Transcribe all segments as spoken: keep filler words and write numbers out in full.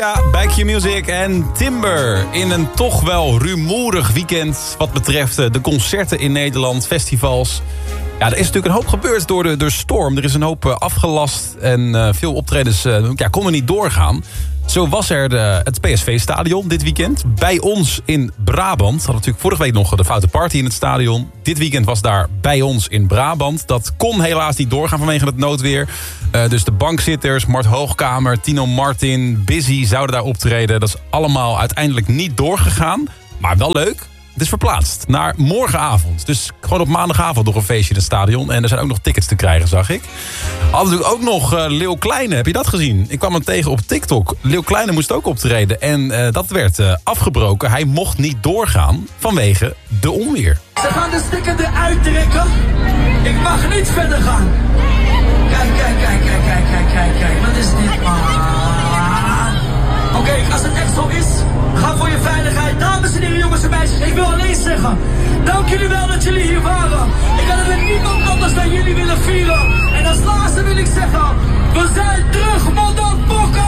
Ja, bij Q-Music en Timber in een toch wel rumoerig weekend wat betreft de concerten in Nederland, festivals. Ja, er is natuurlijk een hoop gebeurd door de, de storm. Er is een hoop afgelast en uh, veel optredens uh, ja, konden niet doorgaan. Zo was er de, het P S V-stadion dit weekend. Bij ons in Brabant. We hadden natuurlijk vorige week nog de Foute Party in het stadion. Dit weekend was daar bij ons in Brabant. Dat kon helaas niet doorgaan vanwege het noodweer. Uh, dus de bankzitters, Mart Hoogkamer, Tino Martin, Busy zouden daar optreden. Dat is allemaal uiteindelijk niet doorgegaan. Maar wel leuk. Het is verplaatst naar morgenavond. Dus gewoon op maandagavond nog een feestje in het stadion. En er zijn ook nog tickets te krijgen, zag ik. Hadden natuurlijk ook nog uh, Leeuw Kleine. Heb je dat gezien? Ik kwam hem tegen op TikTok. Leeuw Kleine moest ook optreden. En uh, dat werd uh, afgebroken. Hij mocht niet doorgaan vanwege de onweer. Ze gaan de sticker eruit trekken. Ik mag niet verder gaan. Kijk, kijk, kijk, kijk, kijk, kijk, kijk, kijk. Wat is dit, man? Oké, okay, als het echt zo is, ga voor je veiligheid. Dames en heren, jongens en meisjes, ik wil alleen zeggen, dank jullie wel dat jullie hier waren. Ik had het met niemand anders dan jullie willen vieren. En als laatste wil ik zeggen, we zijn terug, motherfucker!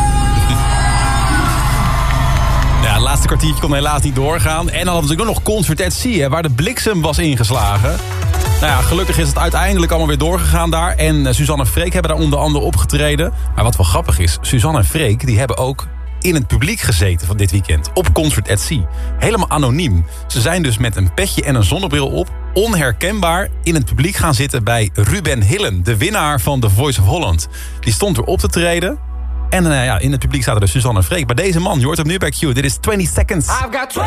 Ja, het laatste kwartiertje kon helaas niet doorgaan. En dan hadden we ook nog Concert at Sea, hè, waar de bliksem was ingeslagen. Nou ja, gelukkig is het uiteindelijk allemaal weer doorgegaan daar. En uh, Suzanne en Freek hebben daar onder andere opgetreden. Maar wat wel grappig is, Suzanne en Freek die hebben ook in het publiek gezeten van dit weekend op Concert at Sea. Helemaal anoniem. Ze zijn dus met een petje en een zonnebril op onherkenbaar in het publiek gaan zitten bij Ruben Hillen, de winnaar van The Voice of Holland. Die stond er op te treden. En uh, ja, in het publiek zaten dus Suzanne en Freek. Bij deze man, je hoort hem nu bij Q. Dit is twintig seconds.